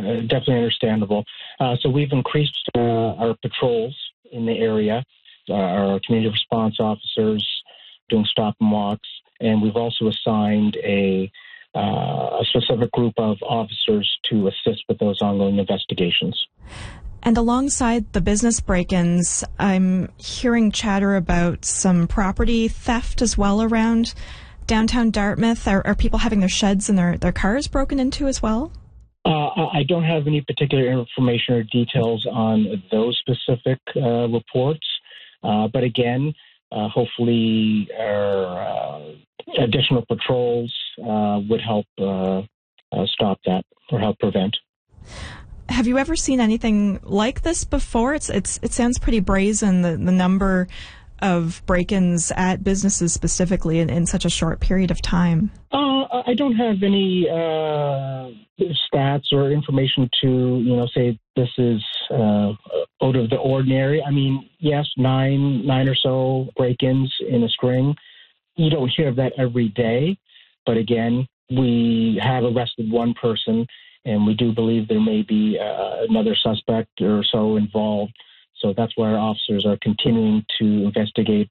definitely understandable. So we've increased our patrols in the area, our community response officers doing stop and walks, and we've also assigned a specific group of officers to assist with those ongoing investigations. And alongside the business break-ins, I'm hearing chatter about some property theft as well around downtown Dartmouth. Are people having their sheds and their cars broken into as well? I don't have any particular information or details on those specific reports. But again, hopefully our additional patrols would help stop that or help prevent. Have you ever seen anything like this before? It sounds pretty brazen, the number of break-ins at businesses specifically in such a short period of time. I don't have any stats or information to, say this is out of the ordinary. I mean, yes, nine or so break-ins in a string. You don't hear of that every day. But again, we have arrested one person, and we do believe there may be another suspect or so involved. So that's why our officers are continuing to investigate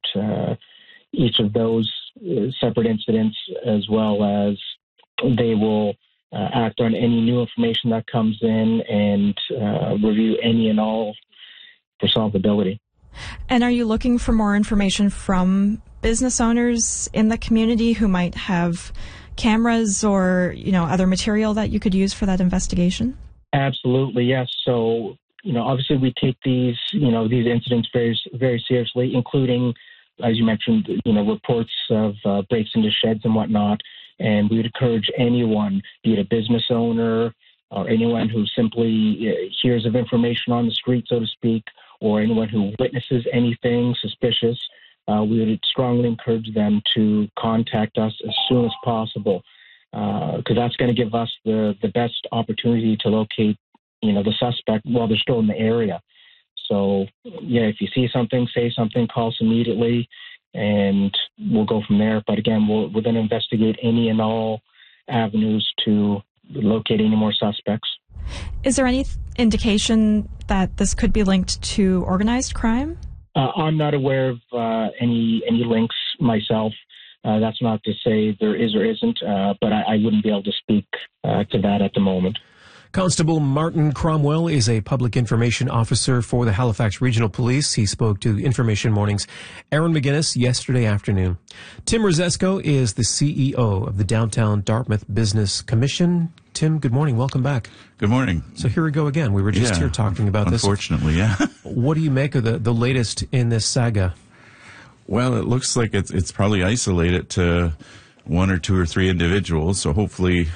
each of those separate incidents, as well as they will act on any new information that comes in and review any and all for solvability. And are you looking for more information from business owners in the community who might have cameras or, other material that you could use for that investigation? Absolutely, yes. So, obviously we take these incidents very, very seriously, including, as you mentioned, reports of breaks into sheds and whatnot. And we would encourage anyone, be it a business owner or anyone who simply hears of information on the street, so to speak, or anyone who witnesses anything suspicious, we would strongly encourage them to contact us as soon as possible, because that's going to give us the best opportunity to locate, the suspect while they're still in the area. So, if you see something, say something, call us immediately, and we'll go from there. But again, we're going to investigate any and all avenues to locate any more suspects. Is there any indication that this could be linked to organized crime? I'm not aware of any links myself. That's not to say there is or isn't, but I wouldn't be able to speak to that at the moment. Constable Martin Cromwell is a public information officer for the Halifax Regional Police. He spoke to Information Morning's Aaron McGinnis yesterday afternoon. Tim Rozesko is the CEO of the Downtown Dartmouth Business Commission. Tim, good morning. Welcome back. Good morning. So here we go again. We were just here talking about this. Unfortunately, yeah. What do you make of the latest in this saga? Well, it looks like it's probably isolated to one or two or three individuals. So hopefully,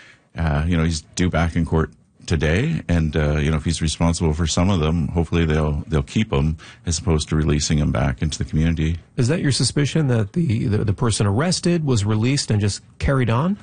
he's due back in court today, and if he's responsible for some of them, hopefully they'll keep him as opposed to releasing him back into the community. Is that your suspicion, that the person arrested was released and just carried on?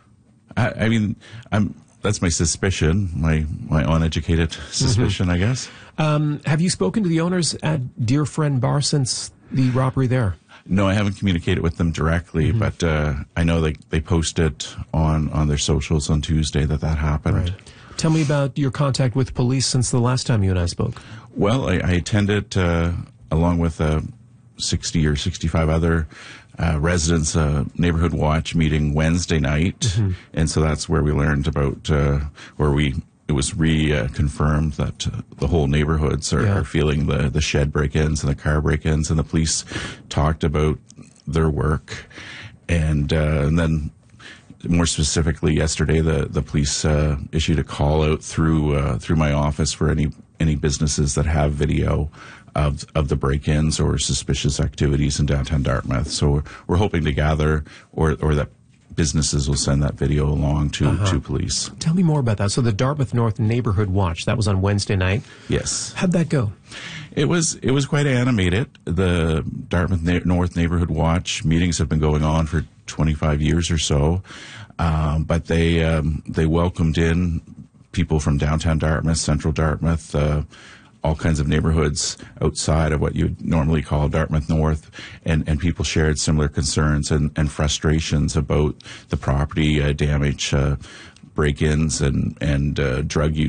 That's my suspicion, my uneducated suspicion, I guess. Have you spoken to the owners at Dear Friend Bar since the robbery there? No, I haven't communicated with them directly, but I know they posted on their socials on Tuesday that happened. Right. Tell me about your contact with police since the last time you and I spoke. Well, I attended, along with 60 or 65 other residents, neighborhood watch meeting Wednesday night, and so that's where we learned about it was reconfirmed that the whole neighborhoods are feeling the shed break-ins and the car break-ins, and the police talked about their work, and then more specifically yesterday, the police issued a call out through my office for any businesses that have video of the break-ins or suspicious activities in downtown Dartmouth. So we're hoping to gather, or that businesses will send that video along to police. Tell me more about that. So the Dartmouth North Neighborhood Watch, that was on Wednesday night. Yes. How'd that go? It was quite animated. The Dartmouth North Neighborhood Watch meetings have been going on for 25 years or so, but they welcomed in people from downtown Dartmouth, central Dartmouth, all kinds of neighborhoods outside of what you would normally call Dartmouth North, and people shared similar concerns and frustrations about the property damage, break-ins, and drug use